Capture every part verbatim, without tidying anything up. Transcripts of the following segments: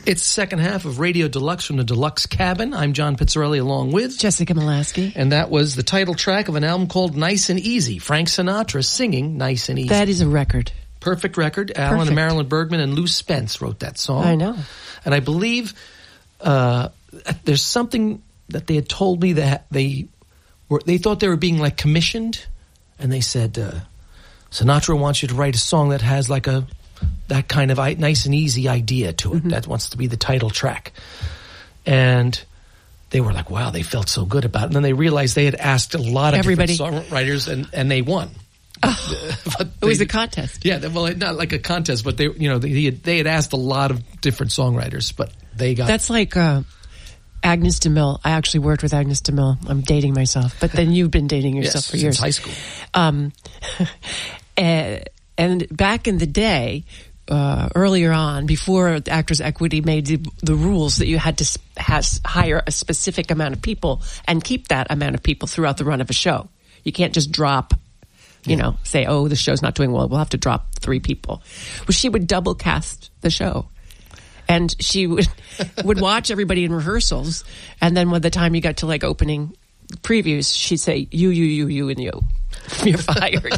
It's the second half of Radio Deluxe from the Deluxe Cabin. I'm John Pizzarelli along with Jessica Molaski. And that was the title track of an album called Nice and Easy. Frank Sinatra singing Nice and Easy. That is a record. Perfect record. Alan Perfect. and Marilyn Bergman and Lou Spence wrote that song. I know. And I believe uh, there's something that they had told me that they were, they thought they were being like commissioned. And they said, uh, Sinatra wants you to write a song that has like a that kind of nice and easy idea to it. Mm-hmm. That wants to be the title track. And they were like, wow, they felt so good about it. And then they realized they had asked a lot of Everybody. different songwriters, and, and they won. Oh, but it was they, a contest. Yeah, well, not like a contest, but they, you know, they had, they had asked a lot of different songwriters, but they got. That's like uh, Agnes DeMille. I actually worked with Agnes DeMille. I'm dating myself, but then you've been dating yourself yes, for years. Since high school. Um, and, and back in the day. Uh, earlier on, before Actors Equity made the, the rules that you had to has, hire a specific amount of people and keep that amount of people throughout the run of a show. You can't just drop, you yeah. know, say, oh, the show's not doing well, we'll have to drop three people. Well, she would double cast the show. And she would would watch everybody in rehearsals, and then by the time you got to like opening previews, she'd say, you, you, you, you, and you. You're fired.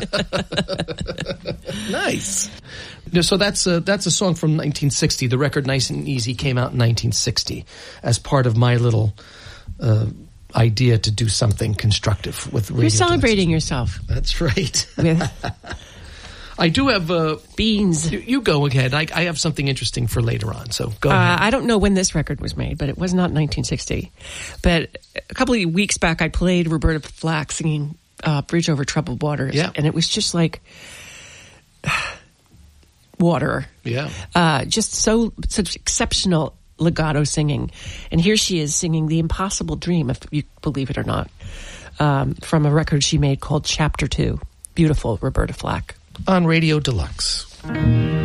Nice. So that's a, that's a song from nineteen sixty. The record Nice and Easy came out in nineteen sixty as part of my little uh, idea to do something constructive with radio. You're celebrating yourself. That's right. With I do have uh, beans. You, you go ahead. I, I have something interesting for later on, so go uh, ahead. I don't know when this record was made, but it was not nineteen sixty. But a couple of weeks back, I played Roberta Flack singing uh, Bridge Over Troubled Waters, yeah. and it was just like water. Yeah. Uh, just so such exceptional legato singing. And here she is singing The Impossible Dream, if you believe it or not, um, from a record she made called Chapter Two. Beautiful, Roberta Flack. On Radio Deluxe.